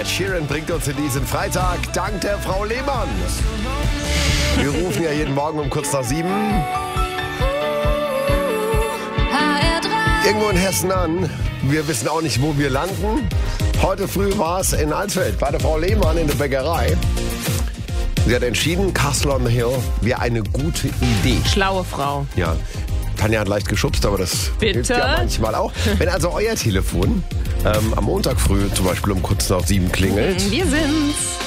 Ed Sheeran bringt uns in diesen Freitag dank der Frau Lehmann. Wir rufen ja jeden Morgen um kurz nach 7 irgendwo in Hessen an. Wir wissen auch nicht, wo wir landen. Heute früh war es in Alsfeld bei der Frau Lehmann in der Bäckerei. Sie hat entschieden, Castle on the Hill wäre eine gute Idee. Schlaue Frau. Ja, Tanja hat leicht geschubst, aber das hilft ja manchmal auch. Wenn also euer Telefon am Montag früh zum Beispiel um kurz nach 7 klingelt. Wir sind's.